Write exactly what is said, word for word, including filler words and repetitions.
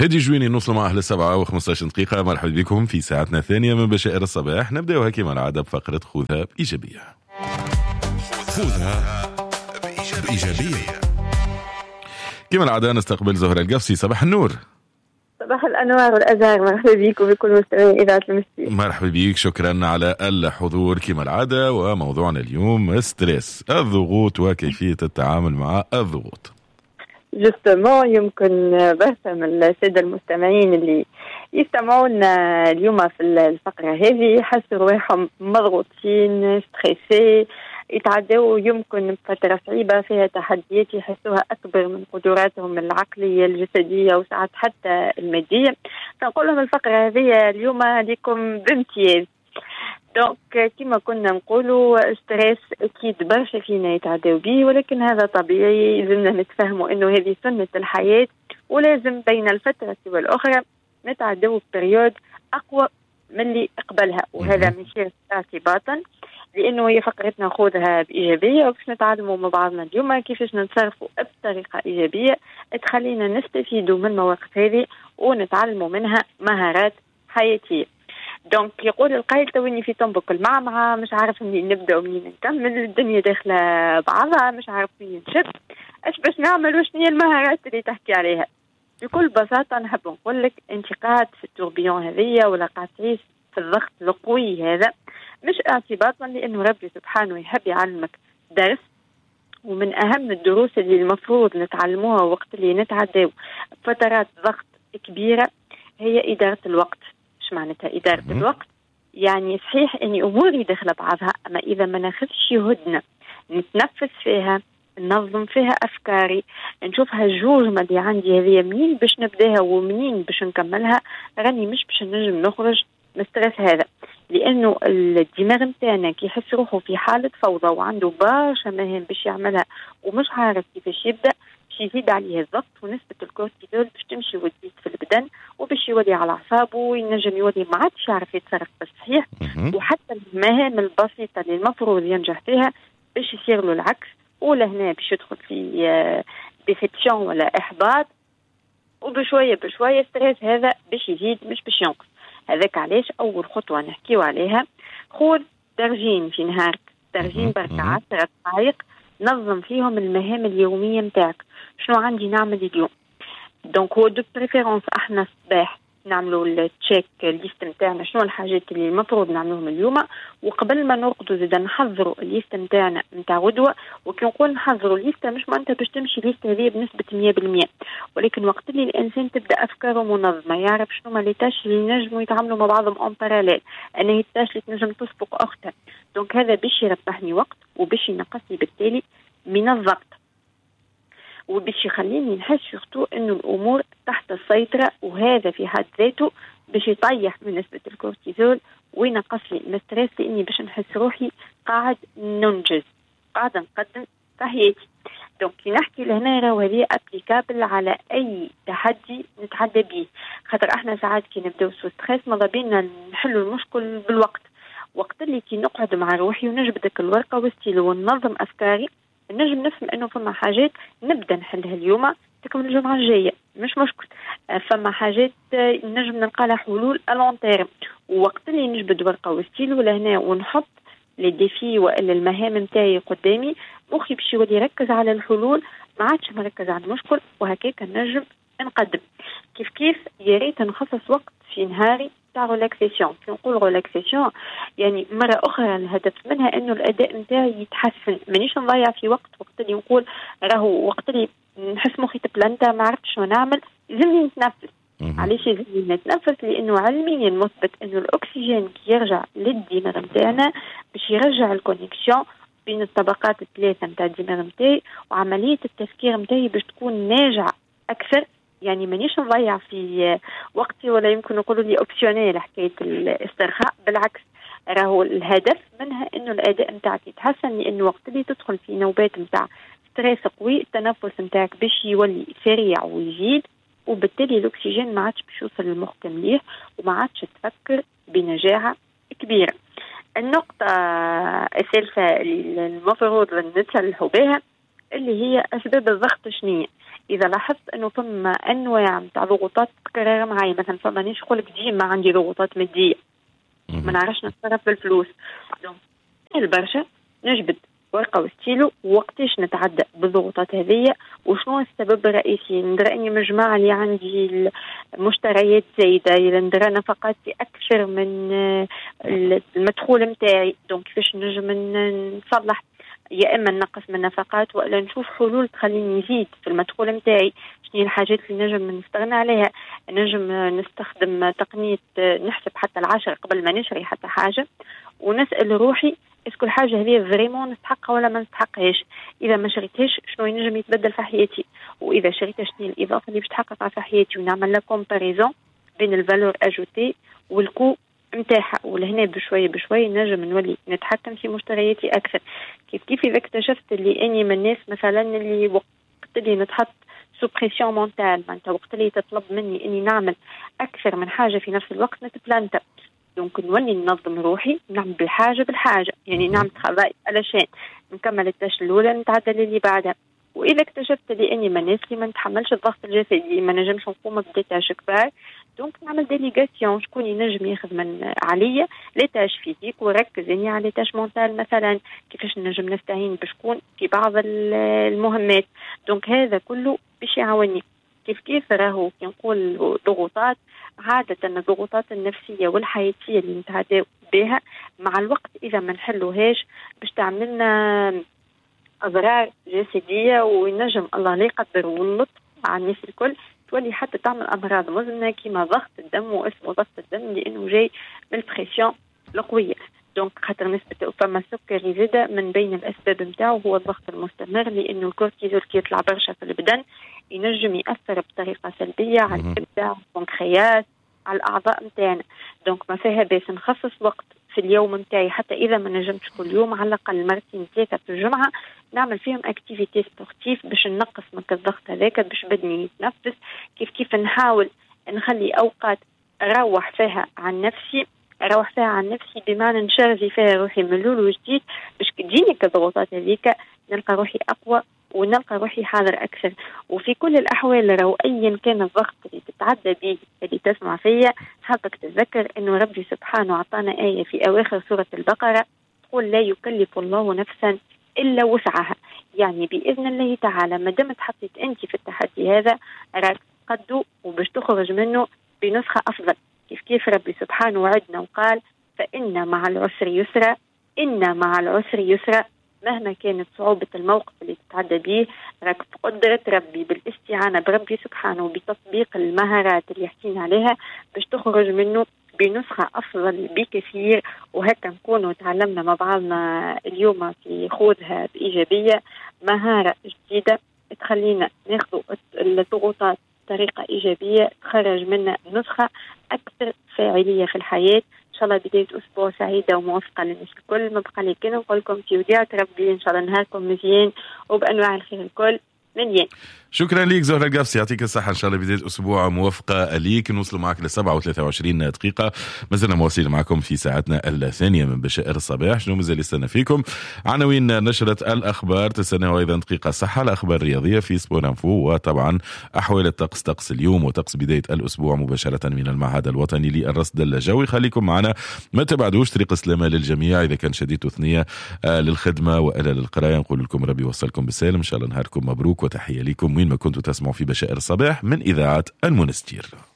هدي جويني نوصل مع أهل السبعة وخمسة دقيقة. مرحبا بكم في ساعتنا الثانية من بشائر الصباح. نبدأ وهكي مع العادة بفقرة خذها بإيجابية. خذها بإيجابية. كما العادة نستقبل زهرة القفصي. صباح النور. صباح الأنوار والأزهار. مرحبا بك وبكل مستمعين إذاعة المسي. مرحبا بك، شكرا على الحضور كما العادة. وموضوعنا اليوم ستريس، الضغوط وكيفية التعامل مع الضغوط. جستمون يمكن بهتم السادة المستمعين اللي يستمعون اليوم في الفقرة هذه يحسوا رواحهم مضغوطين ستريسي، يتعدوا يمكن فترة صعيبة فيها تحديات يحسوها أكبر من قدراتهم العقلية الجسدية وساعات حتى المادية. فنقول لهم الفقرة هذه اليوم لكم بامتياز. دونك كما كنا نقولوا ستريس أكيد برشا فينا يتعداو به، ولكن هذا طبيعي. لازمنا نتفهموا إنه هذه سنة الحياة، ولازم بين الفترة والأخرى نتعداو بريود أقوى من اللي قبلها، وهذا من شيء اعتباطا لأنه هي فقرتنا خذها بإيجابية، وباش نتعلموا مع بعضنا اليوم كيفاش نتصرفوا بطريقة إيجابية تخلينا نستفيدوا من المواقف هذه ونتعلموا منها مهارات حياتية. دونك يقول القائل تويني في طنبك المعمعة، مش عارف منين نبدأ ومنين نكمل، الدنيا داخلة بعضها مش عارف منين نشد، ايش باش نعمل وش هي المهارات اللي تحكي عليها. بكل بساطة نحب نقول لك انت قاعد في التوربيون هذية ولا قاعد تعيش في الضغط القوي هذا مش اعتباطا، لأنه ربي سبحانه يحب يعلمك درس. ومن أهم الدروس اللي المفروض نتعلموها وقت اللي نتعداو فترات ضغط كبيرة هي إدارة الوقت. مش معناتها إدارة الوقت يعني صحيح أني أموري داخلة بعضها، أما إذا ما ناخذش هدنة نتنفس فيها، ننظم فيها أفكاري، نشوفها الجوجمة اللي عندي هذه منين باش نبداها ومنين باش نكملها، راني مش باش نجم نخرج من ستريس هذا. لأنه الدماغ متاعنا كي يحس روحه في حالة فوضى وعنده برشا مهام باش يعملها ومش عارف كيفاش يبدأ، باش يزيد عليه الضغط ونسبة الكورتيزول باش تمشي وتزيد في البدن، وباش يولي على أعصابه وينجم يولي ما عادش يعرف يتصرف بالصحيح. وحتى المهام البسيطة اللي المفروض ينجح فيها باش يصير له العكس، ولهنا باش يدخل في ديفيتشن ولا إحباط، وبشوية بشوية ستريس هذا باش يزيد مش باش ينقص. هذاك علاش أول خطوة نحكيو عليها خذ درجين في نهارك، درجين بركة عشرة دقائق نظم فيهم المهام اليومية متاعك. شنو عندي نعمل اليوم؟ دونك هو دو بريفيرونس احنا الصباح نعملوا التشيك ليست نتاعنا شنو الحاجات اللي المفروض نعملوهم اليوم، وقبل ما نرقدوا زيد نحضروا الليست نتاعنا نتاع غدوه. وكي نقول نحضروا الليست مش معناتها باش تمشي الليست هذه بنسبه مية بالمية، ولكن وقت اللي الانسان تبدا افكاره منظمه يعرف شنو ما ليتاش اللي ينجموا يتعاملوا مع بعضهم اون باراليل، انا هي التاش اللي تنجم تسبق اختها. دونك هذا باش يربحني وقت وباش ينقصني بالتالي من الضغط، وباش يخليني نحس سورتو انه الامور تحت السيطره، وهذا في حد ذاته باش يطيح من نسبه الكورتيزول وينقص لي الستريس، لاني باش نحس روحي قاعد ننجز قاعد نقدم في حياتي. دونك كي نحكي لهنا راهو هذه ابليكابل على اي تحدي نتحدى به، خاطر احنا ساعات كي نبداو سو ستريس ماذا بينا نحلوا المشكل بالوقت. وقت اللي كي نقعد مع روحي ونجبدك الورقه والستيلو وننظم افكاري نجم نفهم انه فما حاجات نبدا نحلها اليوم تكمل الجمعه الجايه مش مشكل، فما حاجات نجم نلقى لها حلول الون تيرم. ووقت اللي نجبد ورقه وستيلو لهنا ونحط لي ديفي والا المهام نتاعي قدامي، مخي باش يولي يركز على الحلول ما عادش مركز على المشكل، وهكاك نجم نقدم. كيف كيف يا ريت نخصص وقت في نهاري تاع ريلاكسيشن. كي نقول ريلاكسيشن يعني مرة أخرى الهدف منها إنه الأداء نتاعي يتحسن، مانيش نضيع في وقت وقت اللي نقول راهو وقت اللي نحس مخي تبلنتا ما عرفتش شنو نعمل لازمني نتنفس. علاش لازمني نتنفس؟ لأنه علميا مثبت إنه الأكسجين كي يرجع للدماغ نتاعنا باش يرجع الكونيكسيون بين الطبقات الثلاثة نتاع الدماغ نتاعي، وعملية التفكير نتاعي باش تكون ناجعة أكثر. يعني مانيش نضيع في وقتي ولا يمكن نقولوا لي اوبسيونيل حكايه الاسترخاء، بالعكس راهو الهدف منها انه الاداء نتاعك يتحسن، لانه وقت اللي تدخل في نوبات نتاع ستريس قوي التنفس نتاعك باش يولي سريع ويزيد، وبالتالي الاكسجين ما عادش باش يوصل للمخ مليح وما عادش تفكر بنجاعه كبيره. النقطه الثالثه اللي المفروض نتصلحوا بها اللي هي اسباب الضغط شنية. إذا لاحظت أنه ثم أنواع متاع ضغوطات تكرر معي، مثلا فما نيش قولك ديما عندي ضغوطات مادية ما نعرفش نتصرف بالفلوس، البرشا نجبد ورقة وستيلو وقتاش نتعدى بالضغوطات هذه وشنو السبب الرئيسي. ندرى اني مجموعة اللي عندي المشتريات زايدة، ندرى نفقاتي اكثر من المدخول متاعي، دونك كيفاش نجم نصلح، يا اما نقص من النفقات ولا نشوف حلول تخليني نزيد في المدخول متاعي. شنو الحاجات اللي نجم نستغنى عليها؟ نجم نستخدم تقنية نحسب حتى العشرة قبل ما نشري حتى حاجة، ونسأل روحي اسكو الحاجة هذه فريمون نستحقها ولا ما نستحقهاش. إذا ما شريتهاش شنو ينجم يتبدل في حياتي، وإذا شريتها شنو الإضافة اللي باش تحقق في حياتي، ونعمل لا كومباريزون بين الفالور أجوتي والكو متاعها. ولهنا بشوي بشوي نجم نولي نتحكم في مشترياتي أكثر. كيف كيف إذا اكتشفت اللي أني من الناس مثلا اللي وقت اللي نتحط سو بريسيون مونتال، معناتها وقت اللي تطلب مني أني نعمل أكثر من حاجة في نفس الوقت نتبلانتا، دونك نولي ننظم روحي، نعمل بالحاجة بالحاجة، يعني نعمل خبائي علشان نكمل التاش الأولى نتعدى اللي بعدها. وإذا اكتشفت لي أني ما ناس اللي ما نتحملش الضغط الجسدي، ما نجمش نقوم بديتاش كبار، دونك نعمل ديليغاسيون، شكون ينجم ياخذ من عليا ليتاش فيزيك وركز اني على تاش مونتال، مثلا كيفاش نجم نستعين بشكون في بعض المهمات. دونك هذا كله باش يعاوني. كيف كيف راهو كي نقول ضغوطات، عادة الضغوطات النفسية والحياتية اللي نتعدى بها مع الوقت إذا ما نحلوهاش باش تعملنا أضرار جسدية، وينجم الله لا يقدر ونلط على الناس الكل تولي حتى تعمل أمراض مزمنة كما ضغط الدم، واسمه ضغط الدم لأنه جاي من البريسيون القوية. دونك خاطر نسبة فما السكري زادة من بين الأسباب متاعه هو الضغط المستمر، لأنه الكورتيزول كي يطلع برشا في البدن ينجم يأثر بطريقة سلبية على الكبدة والبنكرياس على الأعضاء متاعنا. دونك ما فيها باش نخصص وقت في اليوم متاعي، حتى إذا ما نجمتش كل يوم على الأقل مرتين ثلاثة في الجمعة نعمل فيهم اكتيفيتي سبورتيف باش نقص من الضغط هذاك، باش بدني يتنفس. كيف كيف نحاول نخلي أوقات أروح فيها عن نفسي، أروح فيها عن نفسي بمعنى نشارجي فيها روحي من الأول وجديد، باش تجيني الضغوطات هذيك نلقى روحي أقوى ونلقى روحي حاضر أكثر. وفي كل الأحوال لو أيا كان الضغط اللي تتعدى به اللي تسمع فيا، حابك تتذكر أنه ربي سبحانه أعطانا آية في أواخر سورة البقرة تقول لا يكلف الله نفسا إلا وسعها. يعني بإذن الله تعالى ما دام حطيت أنت في التحدي هذا راك قدو وباش تخرج منه بنسخة أفضل. كيف كيف ربي سبحانه وعدنا وقال فإن مع العسر يسرا، إن مع العسر يسرا. مهما كانت صعوبة الموقف اللي تتعدى به راك بقدرة ربي بالاستعانة بربي سبحانه وبتطبيق المهارات اللي يحكينا عليها باش تخرج منه بنسخة أفضل بكثير. وهكا نكونوا تعلمنا مع بعضنا اليوم في خوضها بإيجابية مهارة جديدة تخلينا ناخذ الضغوطات بطريقة إيجابية، تخرج منا نسخة أكثر فاعلية في الحياة. إن شاء الله بداية أسبوع سعيدة وموفقة للناس الكل. ما بقى لي كنا نقول لكم في وديعة ربي إن شاء الله نهاركم مزيان وبأنواع الخير الكل. مليان شكرا ليك زهرة القفصي، يعطيك الصحة. إن شاء الله بداية أسبوع موفقة ليك. نوصل معك لسبعة وثلاثة وعشرين دقيقة، مازلنا مواصلين معكم في ساعتنا الثانية من بشائر الصباح. شنو مازال يستنى فيكم؟ عناوين نشرة الأخبار، تستنى أيضا دقيقة صحة، الأخبار الرياضية في سبور انفو، وطبعا أحوال الطقس، طقس اليوم وطقس بداية الأسبوع مباشرة من المعهد الوطني للرصد الجوي. خليكم معنا، ما تبعدوش، طريق السلامة للجميع. إذا كان شديدوا ثنية للخدمة وإلا للقراية نقول لكم ربي يوصلكم بالسالم. إن شاء الله نهاركم مبروك، وتحية لكم وين ما كنتوا تسمعوا في بشائر الصباح من إذاعة المنستير.